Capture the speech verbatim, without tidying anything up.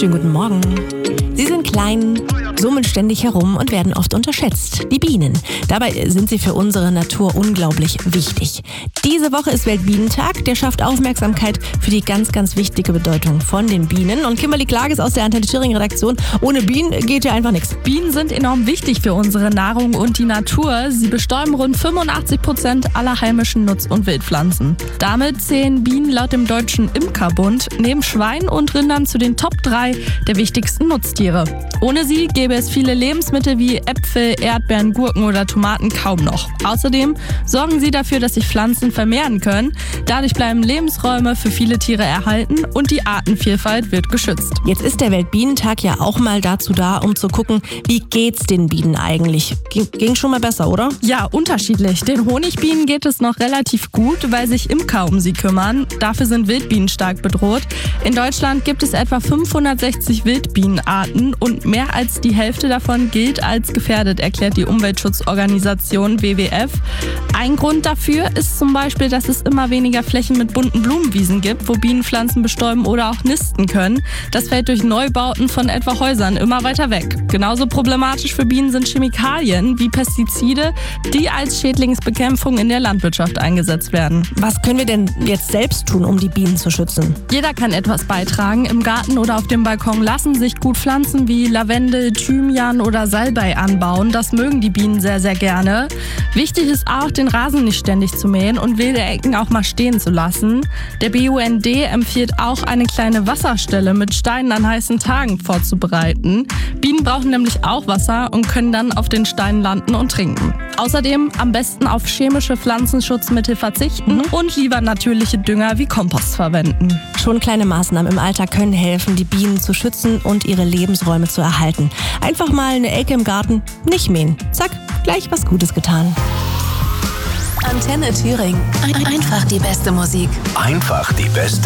Schönen guten Morgen. Sie sind klein, summen ständig herum und werden oft unterschätzt. Die Bienen. Dabei sind sie für unsere Natur unglaublich wichtig. Diese Woche ist Weltbienentag. Der schafft Aufmerksamkeit für die ganz, ganz wichtige Bedeutung von den Bienen. Und Kimberly Klages aus der Antenne Thüringen Redaktion. Ohne Bienen geht ja einfach nichts. Bienen sind enorm wichtig für unsere Nahrung und die Natur. Sie bestäuben rund fünfundachtzig Prozent aller heimischen Nutz- und Wildpflanzen. Damit zählen Bienen laut dem Deutschen Imkerbund neben Schweinen und Rindern zu den Top drei der wichtigsten Nutztiere. Ohne sie gäbe es viele Lebensmittel wie Äpfel, Erdbeeren, Gurken oder Tomaten kaum noch. Außerdem sorgen sie dafür, dass sich Pflanzen vermehren können. Dadurch bleiben Lebensräume für viele Tiere erhalten und die Artenvielfalt wird geschützt. Jetzt ist der Weltbienentag ja auch mal dazu da, um zu gucken, wie geht's den Bienen eigentlich? Ging, ging schon mal besser, oder? Ja, unterschiedlich. Den Honigbienen geht es noch relativ gut, weil sich Imker um sie kümmern. Dafür sind Wildbienen stark bedroht. In Deutschland gibt es etwa fünfhundertsechzig Wildbienenarten und mehr als die Hälfte davon gilt als gefährdet, erklärt die Umweltschutzorganisation W W F. Ein Grund dafür ist zum Beispiel, dass es immer weniger Flächen mit bunten Blumenwiesen gibt, wo Bienen Pflanzen bestäuben oder auch nisten können. Das fällt durch Neubauten von etwa Häusern immer weiter weg. Genauso problematisch für Bienen sind Chemikalien wie Pestizide, die als Schädlingsbekämpfung in der Landwirtschaft eingesetzt werden. Was können wir denn jetzt selbst tun, um die Bienen zu schützen? Jeder kann etwas beitragen. Im Garten oder auf dem Balkon lassen sich gut Pflanzen wie Lavendel, Thymian oder Salbei anbauen. Das mögen die Bienen sehr, sehr gerne. Wichtig ist auch, den Rasen nicht ständig zu mähen und wilde Ecken auch mal stehen zu lassen. Der B U N D empfiehlt auch, eine kleine Wasserstelle mit Steinen an heißen Tagen vorzubereiten. Bienen brauchen nämlich auch Wasser und können dann auf den Steinen landen und trinken. Außerdem am besten auf chemische Pflanzenschutzmittel verzichten mhm. und lieber natürliche Dünger wie Kompost verwenden. Schon kleine Maßnahmen im Alltag können helfen, die Bienen zu schützen und ihre Lebensräume zu erhalten. Einfach mal eine Ecke im Garten nicht mähen. Zack, gleich was Gutes getan. Antenne Thüringen. Einfach die beste Musik. Einfach die beste